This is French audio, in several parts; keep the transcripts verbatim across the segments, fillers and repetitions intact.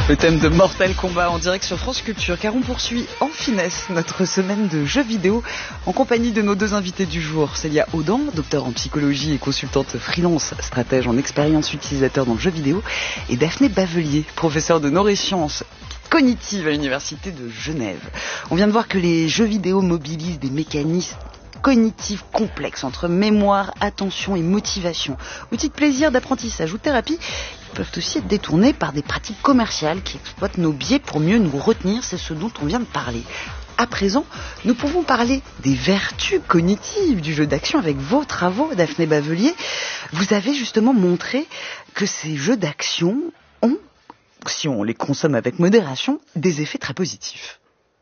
Le thème de Mortal Kombat en direct sur France Culture, car on poursuit en finesse notre semaine de jeux vidéo en compagnie de nos deux invités du jour. Célia Audan, docteur en psychologie et consultante freelance, stratège en expérience utilisateur dans le jeu vidéo, et Daphné Bavelier, professeure de neurosciences cognitives à l'université de Genève. On vient de voir que les jeux vidéo mobilisent des mécanismes cognitifs complexes entre mémoire, attention et motivation. Outils de plaisir, d'apprentissage ou de thérapie, ils peuvent aussi être détournés par des pratiques commerciales qui exploitent nos biais pour mieux nous retenir. C'est ce dont on vient de parler. À présent, nous pouvons parler des vertus cognitives du jeu d'action avec vos travaux, Daphné Bavelier. Vous avez justement montré que ces jeux d'action ont, si on les consomme avec modération, des effets très positifs.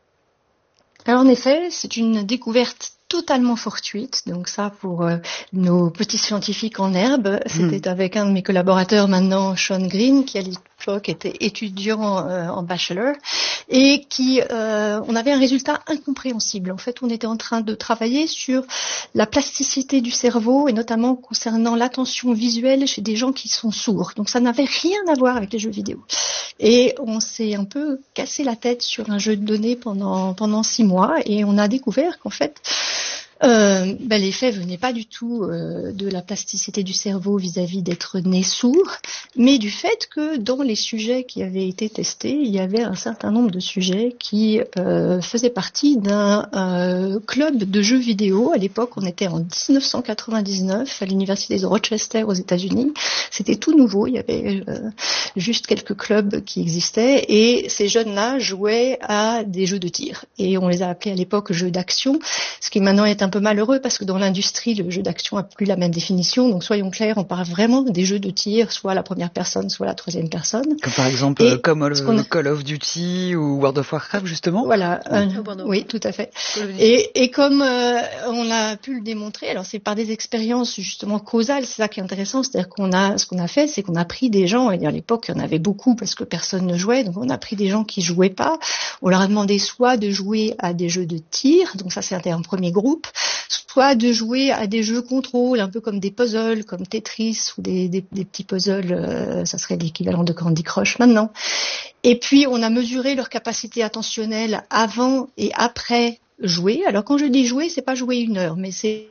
Alors en effet, c'est une découverte totalement fortuite, donc ça pour euh, nos petits scientifiques en herbe, c'était mmh. avec un de mes collaborateurs maintenant, Sean Green, qui à l'époque était étudiant euh, en bachelor, et qui, euh, on avait un résultat incompréhensible. En fait, on était en train de travailler sur la plasticité du cerveau, et notamment concernant l'attention visuelle chez des gens qui sont sourds. Donc ça n'avait rien à voir avec les jeux vidéo. Et on s'est un peu cassé la tête sur un jeu de données pendant pendant six mois, et on a découvert qu'en fait, Euh, ben l'effet venait pas du tout euh, de la plasticité du cerveau vis-à-vis d'être né sourd, mais du fait que dans les sujets qui avaient été testés, il y avait un certain nombre de sujets qui euh, faisaient partie d'un euh, club de jeux vidéo. À l'époque, on était en dix-neuf cent quatre-vingt-dix-neuf à l'université de Rochester aux États-Unis. C'était tout nouveau, il y avait euh, juste quelques clubs qui existaient, et ces jeunes-là jouaient à des jeux de tir. Et on les a appelés à l'époque jeux d'action, ce qui maintenant est un peu malheureux parce que dans l'industrie, le jeu d'action n'a plus la même définition. Donc soyons clairs, on parle vraiment des jeux de tir, soit à la première personne, soit à la troisième personne. Comme par exemple et comme le Call of Duty ou World of Warcraft justement. Voilà, un, oui, tout à fait. Et, et comme euh, on a pu le démontrer, alors c'est par des expériences justement causales, c'est ça qui est intéressant, c'est-à-dire qu'on a, ce qu'on a fait, c'est qu'on a pris des gens, et à l'époque il y en avait beaucoup parce que personne ne jouait, donc on a pris des gens qui jouaient pas, on leur a demandé soit de jouer à des jeux de tir, donc ça c'était un premier groupe, soit de jouer à des jeux contrôle, un peu comme des puzzles, comme Tetris ou des, des, des petits puzzles, euh, ça serait l'équivalent de Candy Crush maintenant. Et puis on a mesuré leur capacité attentionnelle avant et après jouer. Alors quand je dis jouer, c'est pas jouer une heure, mais c'est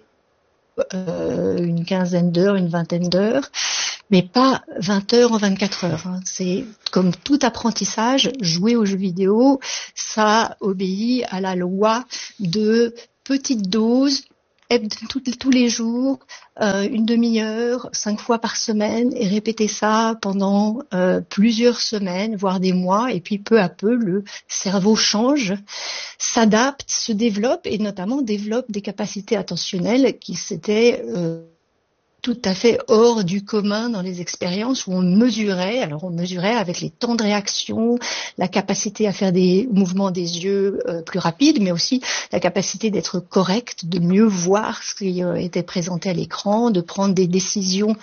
euh, une quinzaine d'heures, une vingtaine d'heures, mais pas vingt heures en vingt-quatre heures. Hein. C'est comme tout apprentissage, jouer aux jeux vidéo, ça obéit à la loi de petites doses, tous, tous les jours, euh, une demi-heure, cinq fois par semaine, et répéter ça pendant euh, plusieurs semaines, voire des mois, et puis peu à peu, le cerveau change, s'adapte, se développe, et notamment développe des capacités attentionnelles qui s'étaient euh, tout à fait hors du commun dans les expériences où on mesurait, alors on mesurait avec les temps de réaction, la capacité à faire des mouvements des yeux euh, plus rapides, mais aussi la capacité d'être correct, de mieux voir ce qui euh, était présenté à l'écran, de prendre des décisions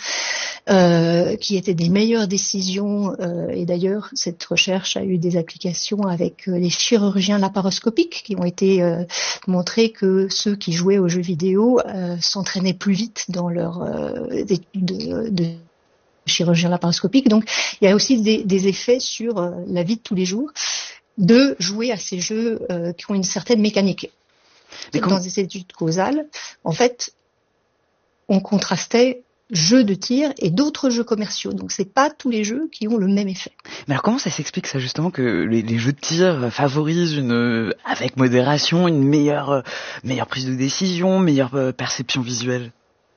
euh, qui étaient des meilleures décisions. Euh, et d'ailleurs, cette recherche a eu des applications avec euh, les chirurgiens laparoscopiques qui ont été euh, montré que ceux qui jouaient aux jeux vidéo euh, s'entraînaient plus vite dans leur euh, De, de, de chirurgien laparoscopique. Donc, il y a aussi des, des effets sur euh, la vie de tous les jours de jouer à ces jeux euh, qui ont une certaine mécanique. Mais dans quand... des études causales, en fait, on contrastait jeux de tir et d'autres jeux commerciaux. Donc, c'est pas tous les jeux qui ont le même effet. Mais alors, comment ça s'explique ça justement que les, les jeux de tir favorisent une, avec modération, une meilleure, meilleure prise de décision, meilleure perception visuelle?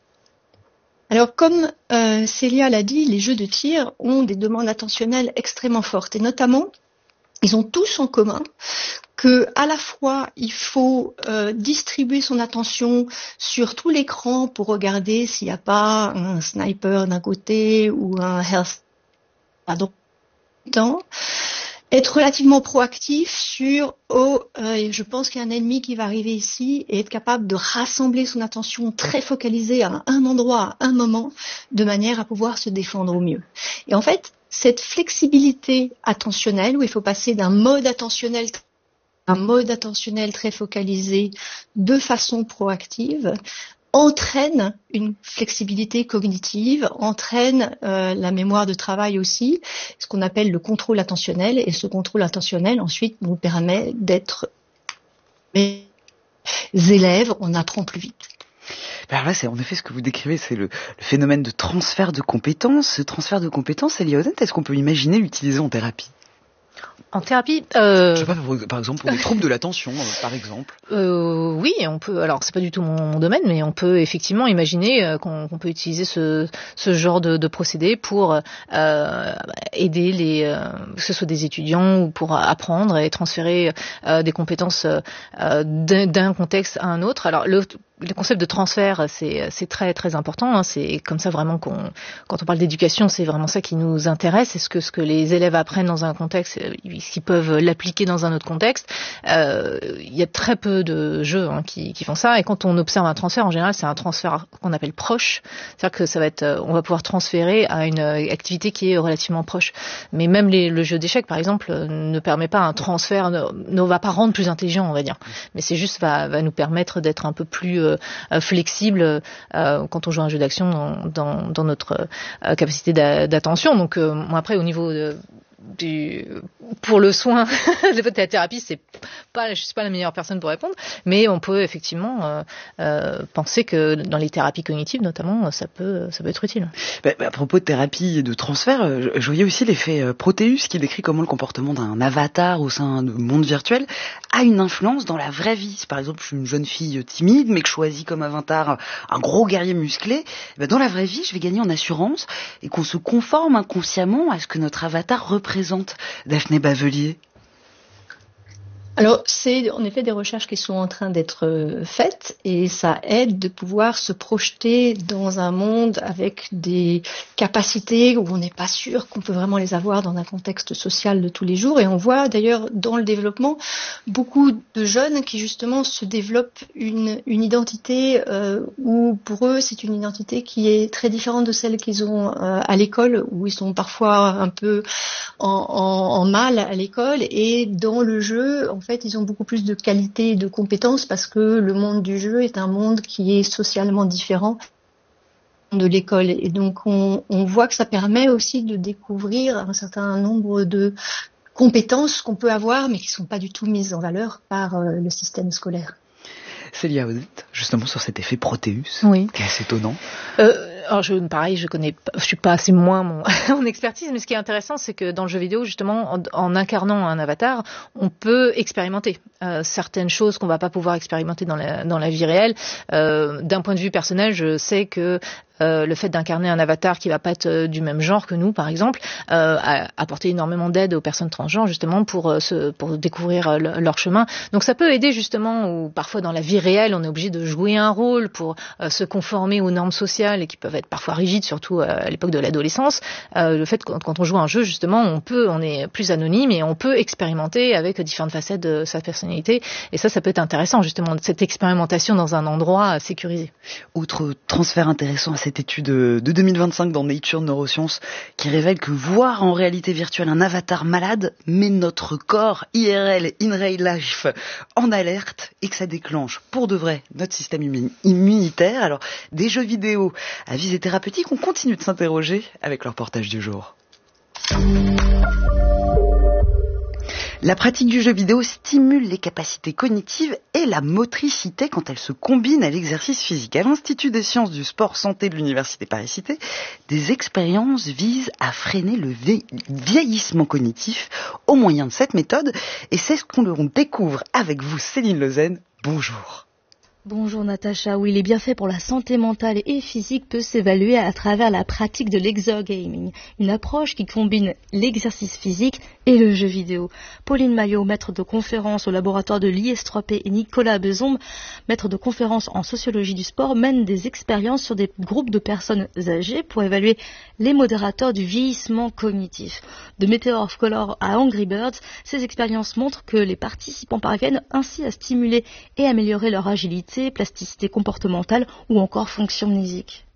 Alors, comme euh, Célia l'a dit, les jeux de tir ont des demandes attentionnelles extrêmement fortes. Et notamment, ils ont tous en commun que, à la fois, il faut euh, distribuer son attention sur tout l'écran pour regarder s'il n'y a pas un sniper d'un côté ou un health à d'autres temps. Être relativement proactif sur oh euh, je pense qu'il y a un ennemi qui va arriver ici, et être capable de rassembler son attention très focalisée à un endroit, à un moment, de manière à pouvoir se défendre au mieux. Et en fait, cette flexibilité attentionnelle où il faut passer d'un mode attentionnel à un mode attentionnel très focalisé de façon proactive entraîne une flexibilité cognitive, entraîne euh, la mémoire de travail aussi, ce qu'on appelle le contrôle attentionnel. Et ce contrôle attentionnel, ensuite, nous permet d'être les élèves, on apprend plus vite. Alors là, c'est en effet ce que vous décrivez, c'est le, le phénomène de transfert de compétences. Ce transfert de compétences, Célia Odent, est-ce qu'on peut imaginer l'utiliser en thérapie ? En thérapie, euh... je sais pas, par exemple pour des troubles de l'attention, par exemple. Euh, oui, on peut. Alors c'est pas du tout mon, mon domaine, mais on peut effectivement imaginer euh, qu'on, qu'on peut utiliser ce, ce genre de, de procédé pour euh, aider les, euh, que ce soit des étudiants ou pour apprendre et transférer euh, des compétences euh, d'un, d'un contexte à un autre. Alors le Le concept de transfert, c'est, c'est très très important. Hein. C'est comme ça vraiment qu'on, quand on parle d'éducation, c'est vraiment ça qui nous intéresse. Est-ce que ce que les élèves apprennent dans un contexte, ils peuvent l'appliquer dans un autre contexte. Euh, il y a très peu de jeux hein, qui, qui font ça. Et quand on observe un transfert, en général, c'est un transfert qu'on appelle proche. C'est-à-dire que ça va être, on va pouvoir transférer à une activité qui est relativement proche. Mais même les, le jeu d'échecs, par exemple, ne permet pas un transfert, ne, ne va pas rendre plus intelligent, on va dire. Mais c'est juste va, va nous permettre d'être un peu plus euh, flexible euh, quand on joue à un jeu d'action dans, dans, dans notre euh, capacité d'a, d'attention. Donc, euh, moi, après, au niveau de Du, pour le soin de la thérapie, c'est pas, je suis pas la meilleure personne pour répondre, mais on peut effectivement euh, euh, penser que dans les thérapies cognitives, notamment, ça peut, ça peut être utile. Bah, bah, à propos de thérapie et de transfert, je, je voyais aussi l'effet Proteus qui décrit comment le comportement d'un avatar au sein d'un monde virtuel a une influence dans la vraie vie. Si par exemple je suis une jeune fille timide, mais que je choisis comme avatar un gros guerrier musclé, bah, dans la vraie vie, je vais gagner en assurance et qu'on se conforme inconsciemment à ce que notre avatar représente. Présente Daphné Bavelier. Alors, c'est en effet des recherches qui sont en train d'être faites et ça aide de pouvoir se projeter dans un monde avec des capacités où on n'est pas sûr qu'on peut vraiment les avoir dans un contexte social de tous les jours. Et on voit d'ailleurs dans le développement beaucoup de jeunes qui justement se développent une, une identité euh, où pour eux c'est une identité qui est très différente de celle qu'ils ont euh, à l'école, où ils sont parfois un peu en, en, en mal à l'école, et dans le jeu, en En fait, ils ont beaucoup plus de qualité et de compétences parce que le monde du jeu est un monde qui est socialement différent de l'école. Et donc, on, on voit que ça permet aussi de découvrir un certain nombre de compétences qu'on peut avoir, mais qui ne sont pas du tout mises en valeur par euh, le système scolaire. Célia Odent, justement sur cet effet Proteus, oui. qui est assez étonnant. Euh, alors je, pareil, je connais, je suis pas assez moins mon, mon expertise, mais ce qui est intéressant, c'est que dans le jeu vidéo, justement, en, en incarnant un avatar, on peut expérimenter euh, certaines choses qu'on va pas pouvoir expérimenter dans la, dans la vie réelle. Euh, d'un point de vue personnel, je sais que Euh, le fait d'incarner un avatar qui va pas être euh, du même genre que nous, par exemple, euh, a apporté énormément d'aide aux personnes transgenres, justement, pour, euh, se, pour découvrir euh, le, leur chemin. Donc ça peut aider, justement, ou parfois dans la vie réelle, on est obligé de jouer un rôle pour euh, se conformer aux normes sociales et qui peuvent être parfois rigides, surtout euh, à l'époque de l'adolescence. Euh, le fait que quand on joue un jeu, justement, on peut, on est plus anonyme et on peut expérimenter avec différentes facettes de sa personnalité. Et ça, ça peut être intéressant, justement, cette expérimentation dans un endroit sécurisé. Autre transfert intéressant à cette étude de deux mille vingt-cinq dans Nature Neurosciences qui révèle que voir en réalité virtuelle un avatar malade met notre corps I R L, in real life, en alerte et que ça déclenche pour de vrai notre système immunitaire. Alors, des jeux vidéo à visée thérapeutique, on continue de s'interroger avec leur reportage du jour. La pratique du jeu vidéo stimule les capacités cognitives et la motricité quand elle se combine à l'exercice physique. À l'Institut des sciences du sport santé de l'Université Paris-Cité, des expériences visent à freiner le vieillissement cognitif au moyen de cette méthode. Et c'est ce qu'on découvre avec vous, Céline Lezen. Bonjour. Bonjour Natacha, oui, les bienfaits pour la santé mentale et physique peuvent s'évaluer à travers la pratique de l'exergaming, une approche qui combine l'exercice physique et le jeu vidéo. Pauline Maillot, maître de conférence au laboratoire de l'I S trois P, et Nicolas Bezombe, maître de conférence en sociologie du sport, mènent des expériences sur des groupes de personnes âgées pour évaluer les modérateurs du vieillissement cognitif. De Meteor of Color à Angry Birds, ces expériences montrent que les participants parviennent ainsi à stimuler et améliorer leur agilité, plasticité comportementale ou encore fonction mnésique.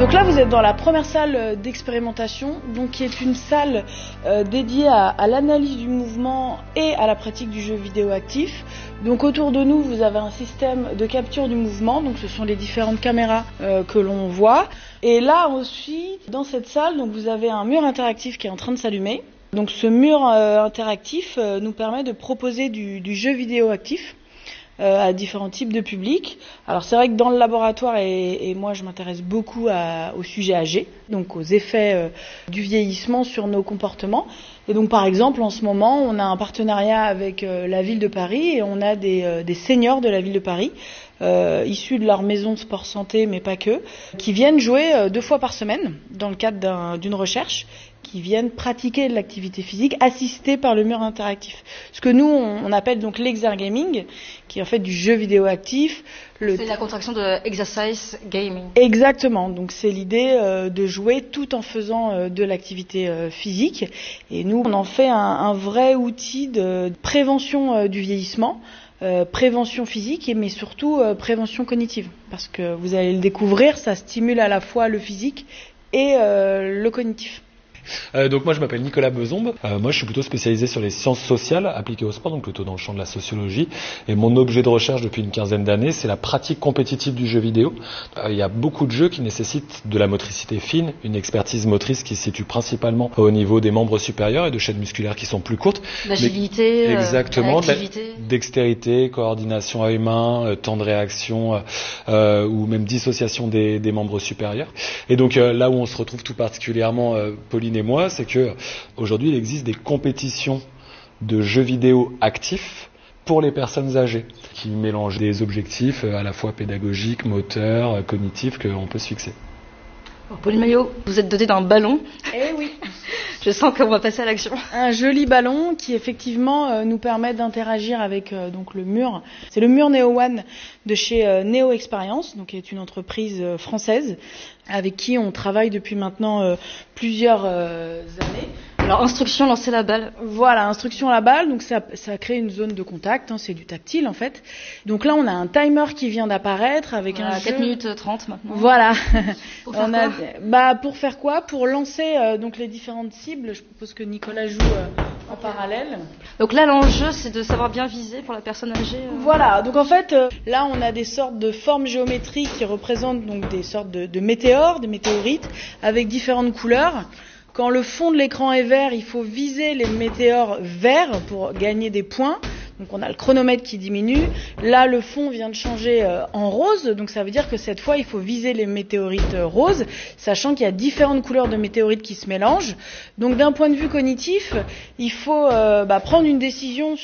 Donc là, vous êtes dans la première salle d'expérimentation, donc qui est une salle euh, dédiée à, à l'analyse du mouvement et à la pratique du jeu vidéo actif. Donc autour de nous, vous avez un système de capture du mouvement, donc ce sont les différentes caméras euh, que l'on voit. Et là ensuite, dans cette salle, donc vous avez un mur interactif qui est en train de s'allumer. Donc ce mur euh, interactif euh, nous permet de proposer du, du jeu vidéo actif. Euh, à différents types de publics. Alors c'est vrai que dans le laboratoire, et, et moi je m'intéresse beaucoup à, au sujet âgé, donc aux effets euh, du vieillissement sur nos comportements. Et donc par exemple en ce moment on a un partenariat avec euh, la ville de Paris et on a des, euh, des seniors de la ville de Paris euh, issus de leur maison de sport santé mais pas que, qui viennent jouer euh, deux fois par semaine dans le cadre d'un, d'une recherche, qui viennent pratiquer de l'activité physique assistée par le mur interactif. Ce que nous, on, on appelle donc l'exergaming, qui est en fait du jeu vidéo actif. Le... C'est la contraction de exercise gaming. Exactement. Donc c'est l'idée euh, de jouer tout en faisant euh, de l'activité euh, physique. Et nous, on en fait un, un vrai outil de prévention euh, du vieillissement. Euh, prévention physique, mais surtout euh, prévention cognitive. Parce que vous allez le découvrir, ça stimule à la fois le physique et euh, le cognitif. Euh, donc moi je m'appelle Nicolas Bezombe, euh, moi je suis plutôt spécialisé sur les sciences sociales appliquées au sport, donc plutôt dans le champ de la sociologie, et mon objet de recherche depuis une quinzaine d'années c'est la pratique compétitive du jeu vidéo. Euh, il y a beaucoup de jeux qui nécessitent de la motricité fine, une expertise motrice qui se situe principalement au niveau des membres supérieurs et de chaînes musculaires qui sont plus courtes. L'agilité, exactement, euh, l'activité. Dextérité, coordination œil-main, euh, temps de réaction euh, ou même dissociation des, des membres supérieurs. Et donc euh, là où on se retrouve tout particulièrement, euh, Pauline et moi, c'est que aujourd'hui il existe des compétitions de jeux vidéo actifs pour les personnes âgées qui mélangent des objectifs à la fois pédagogiques, moteurs, cognitifs qu'on peut se fixer. Alors, Pauline Maillot, vous êtes dotée d'un ballon. Eh oui. Je sens qu'on va passer à l'action. Un joli ballon qui effectivement euh, nous permet d'interagir avec euh, donc le mur. C'est le mur Neo One de chez euh, Neo Experience, donc qui est une entreprise euh, française avec qui on travaille depuis maintenant euh, plusieurs euh, années. Alors, instruction, lancer la balle. Voilà, instruction à la balle, donc ça, ça crée une zone de contact, hein, c'est du tactile en fait. Donc là, on a un timer qui vient d'apparaître avec voilà, un quatre jeu... minutes trente maintenant. Voilà. Pour faire on quoi a... bah, pour faire quoi? Pour lancer euh, donc les différentes cibles. Je propose que Nicolas joue euh, en okay. parallèle. Donc là, l'enjeu, c'est de savoir bien viser pour la personne âgée. Euh... Voilà, donc en fait, euh, là, on a des sortes de formes géométriques qui représentent donc des sortes de, de météores, des météorites, avec différentes couleurs. Quand le fond de l'écran est vert, il faut viser les météores verts pour gagner des points. Donc on a le chronomètre qui diminue. Là, le fond vient de changer euh, en rose. Donc ça veut dire que cette fois, il faut viser les météorites euh, roses, sachant qu'il y a différentes couleurs de météorites qui se mélangent. Donc d'un point de vue cognitif, il faut euh, bah, prendre une décision